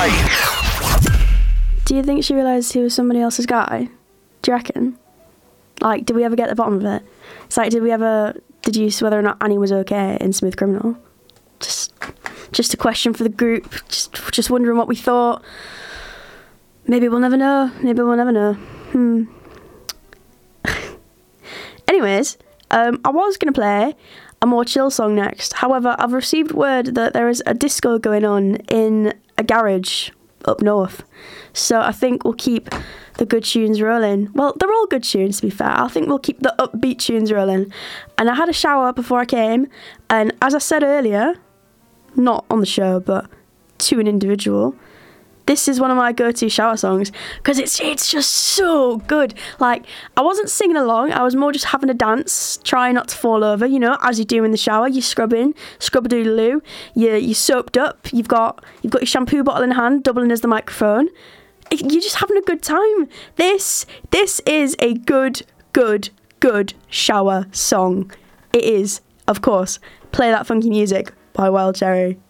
Do you think she realised he was somebody else's guy? Do you reckon? Like, did we ever get to the bottom of it? It's like, did you see whether or not Annie was okay in Smooth Criminal? Just a question for the group. Just wondering what we thought. Maybe we'll never know. Anyways, I was going to play a more chill song next. However, I've received word that there is a disco going on in a garage up north. So I think we'll keep the good tunes rolling. Well, they're all good tunes, to be fair. I think we'll keep the upbeat tunes rolling. And I had a shower before I came. And as I said earlier, not on the show, but to an individual, this is one of my go-to shower songs because it's just so good. Like, I wasn't singing along. I was more just having a dance, trying not to fall over, you know, as you do in the shower. You're scrubbing, scrub-a-doodle-loo. You're soaped up. You've got your shampoo bottle in hand, doubling as the microphone. You're just having a good time. This is a good shower song. It is, of course. Play That Funky Music by Wild Cherry.